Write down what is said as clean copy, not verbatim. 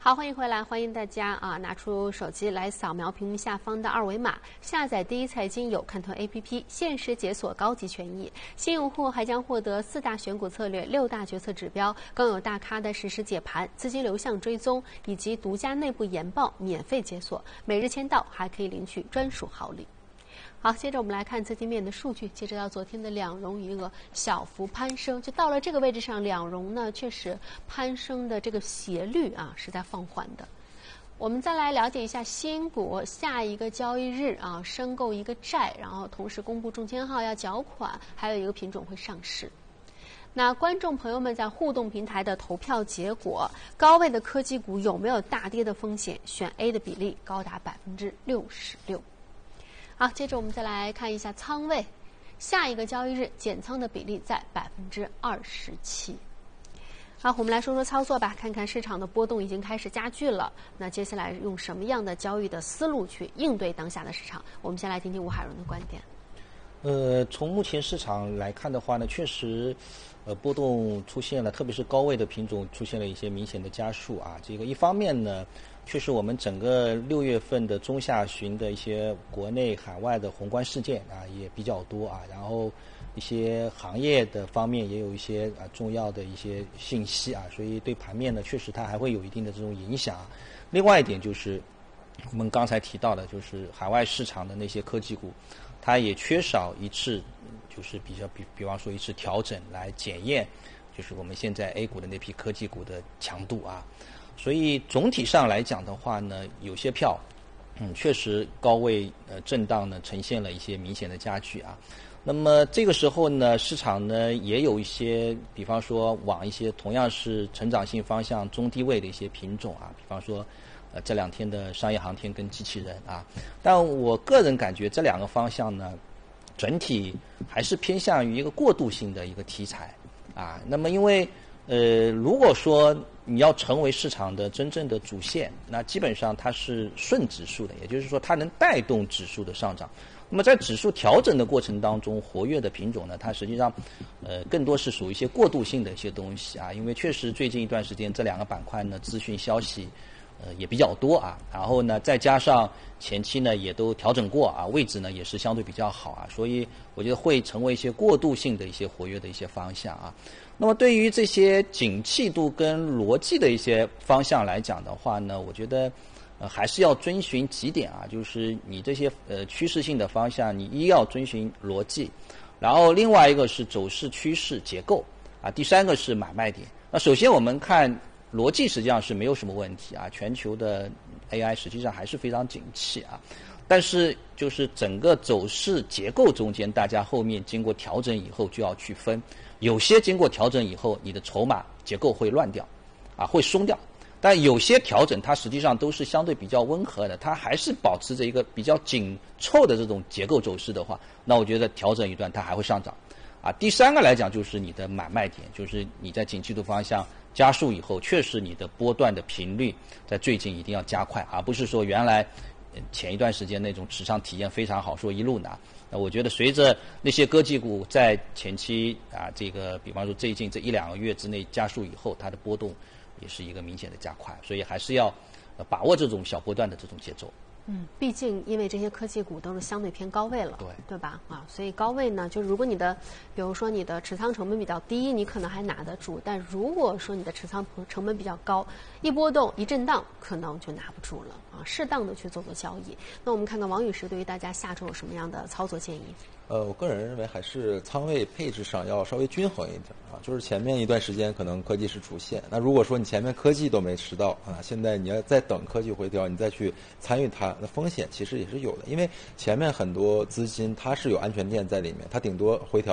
好，欢迎回来，欢迎大家拿出手机来扫描屏幕下方的二维码，下载第一财经有看头 APP， 限时解锁高级权益。新用户还将获得4大选股策略、6大决策指标，更有大咖的实时解盘、资金流向追踪以及独家内部研报免费解锁，每日签到还可以领取专属好礼。好，接着我们来看资金面的数据。截止到昨天的两融余额小幅攀升，就到了这个位置上，两融呢确实攀升的这个斜率是在放缓的。我们再来了解一下新股下一个交易日申购一个债，然后同时公布中签号要缴款，还有一个品种会上市。那观众朋友们在互动平台的投票结果，高位的科技股有没有大跌的风险？选 A 的比例高达66%。好，接着我们再来看一下仓位，下一个交易日减仓的比例在27%。好，我们来说说操作吧，看看市场的波动已经开始加剧了。那接下来用什么样的交易的思路去应对当下的市场？我们先来听听吴海荣的观点。 从目前市场来看的话呢，确实，波动出现了，特别是高位的品种出现了一些明显的加速啊。这个一方面呢，确实我们整个6月份的中下旬的一些国内海外的宏观事件也比较多然后一些行业的方面也有一些重要的一些信息所以对盘面呢确实它还会有一定的这种影响。另外一点就是我们刚才提到的，就是海外市场的那些科技股，它也缺少一次就是比方说一次调整来检验，就是我们现在 A 股的那批科技股的强度所以总体上来讲的话呢，有些票确实高位震荡呢呈现了一些明显的加剧那么这个时候呢，市场呢也有一些，比方说往一些同样是成长性方向中低位的一些品种比方说这2天的商业航天跟机器人但我个人感觉这2个方向呢，整体还是偏向于一个过渡性的一个题材那么因为如果说你要成为市场的真正的主线，那基本上它是顺指数的，也就是说它能带动指数的上涨。那么在指数调整的过程当中，活跃的品种呢，它实际上更多是属于一些过渡性的一些东西因为确实最近一段时间这2个板块呢资讯消息也比较多然后呢再加上前期呢也都调整过位置呢也是相对比较好所以我觉得会成为一些过渡性的一些活跃的一些方向那么对于这些景气度跟逻辑的一些方向来讲的话呢，我觉得还是要遵循几点就是你这些趋势性的方向，你一要遵循逻辑，然后另外一个是走势趋势结构第3个是买卖点。那首先我们看逻辑实际上是没有什么问题全球的 AI 实际上还是非常景气但是就是整个走势结构中间，大家后面经过调整以后就要去分，有些经过调整以后你的筹码结构会乱掉会松掉，但有些调整它实际上都是相对比较温和的，它还是保持着一个比较紧凑的这种结构走势的话，那我觉得调整一段它还会上涨第3个来讲就是你的买卖点，就是你在景气度方向加速以后，确实你的波段的频率在最近一定要加快，而不是说原来前一段时间那种持仓体验非常好，说一路拿。那我觉得随着那些科技股在前期这个比方说最近这1-2个月之内加速以后，它的波动也是一个明显的加快，所以还是要把握这种小波段的这种节奏。 毕竟因为这些科技股都是相对偏高位了，对吧所以高位呢，就如果你的比如说你的持仓成本比较低，你可能还拿得住，但如果说你的持仓成本比较高，一波动一震荡可能就拿不住了适当的去做交易。那我们看看王宇石对于大家下周有什么样的操作建议？ 我个人认为还是仓位配置上要稍微均衡一点就是前面一段时间可能科技是主线，那如果说你前面科技都没吃到现在你要再等科技回调，你再去参与它，那风险其实也是有的，因为前面很多资金它是有安全垫在里面，它顶多回调